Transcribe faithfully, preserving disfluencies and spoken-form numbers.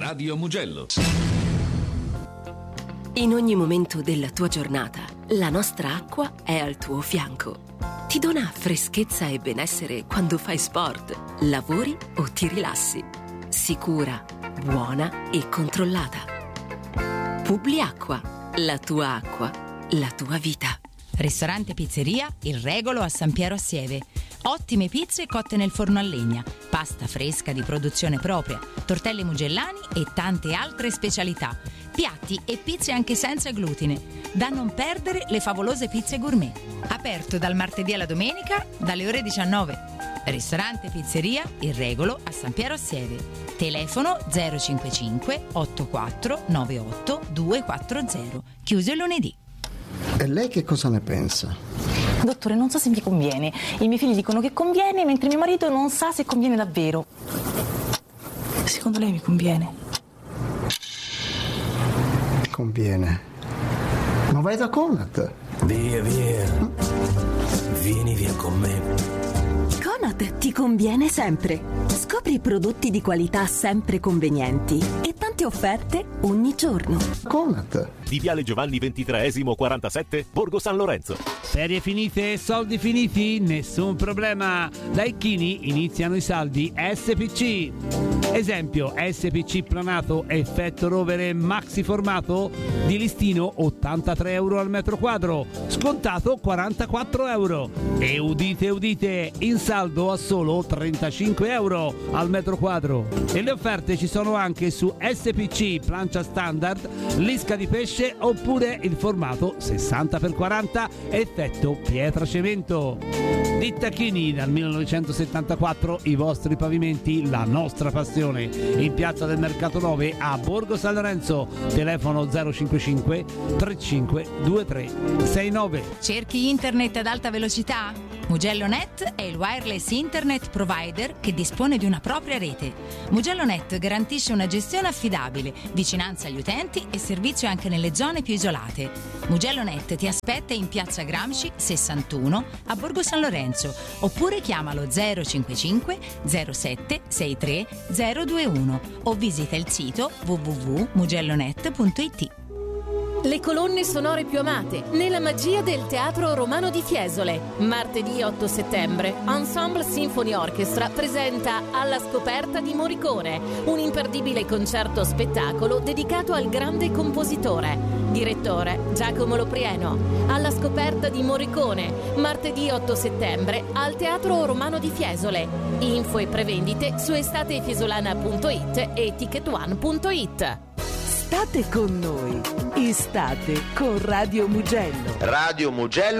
Radio Mugello. In ogni momento della tua giornata, la nostra acqua è al tuo fianco. Ti dona freschezza e benessere quando fai sport, lavori o ti rilassi. Sicura, buona e controllata. Publiacqua, la tua acqua, la tua vita. Ristorante Pizzeria Il Regolo a San Piero a Sieve. Ottime pizze cotte nel forno a legna, pasta fresca di produzione propria, tortelli mugellani e tante altre specialità. Piatti e pizze anche senza glutine. Da non perdere le favolose pizze gourmet. Aperto dal martedì alla domenica dalle ore diciannove. Ristorante Pizzeria Il Regolo a San Piero a Sieve. Telefono zero cinquantacinque ottantaquattro novantotto duecentoquaranta. Chiuso il lunedì. E lei che cosa ne pensa? Dottore, non so se mi conviene. I miei figli dicono che conviene, mentre mio marito non sa se conviene davvero. Secondo lei mi conviene? Conviene. Ma vai da Conad. Via, via. Vieni via con me. Conad ti conviene sempre. Scopri prodotti di qualità sempre convenienti e tante offerte ogni giorno. Conad. Di Viale Giovanni ventitreesimo quarantasette, Borgo San Lorenzo. Ferie finite e soldi finiti? Nessun problema. Da Ecchini iniziano i saldi S P C. Esempio, S P C planato effetto rovere maxi formato di listino ottantatré euro al metro quadro, scontato quarantaquattro euro. E udite udite, in saldo a solo trentacinque euro al metro quadro. E le offerte ci sono anche su S P C plancia standard, lisca di pesce oppure il formato sessanta per quaranta effetto pietra cemento. Ditta Chini, dal millenovecentosettantaquattro i vostri pavimenti, la nostra passione. In piazza del Mercato nove a Borgo San Lorenzo. Telefono zero cinquantacinque trentacinque ventitré sessantanove. Cerchi internet ad alta velocità? MugelloNet è il wireless internet provider che dispone di una propria rete. MugelloNet garantisce una gestione affidabile, vicinanza agli utenti e servizio anche nelle zone più isolate. MugelloNet ti aspetta in piazza Gramsci sessantuno a Borgo San Lorenzo oppure chiamalo zero cinquantacinque zero sette sessantatré zero ventuno o visita il sito w w w punto mugellonet punto i t. Le colonne sonore più amate nella magia del Teatro Romano di Fiesole. Martedì otto settembre, Ensemble Symphony Orchestra presenta Alla scoperta di Morricone, un imperdibile concerto spettacolo dedicato al grande compositore. Direttore Giacomo Loprieno. Alla scoperta di Morricone, martedì otto settembre al Teatro Romano di Fiesole. Info e prevendite su estatefiesolana punto it e ticket one punto it. State con noi. Estate con Radio Mugello. Radio Mugello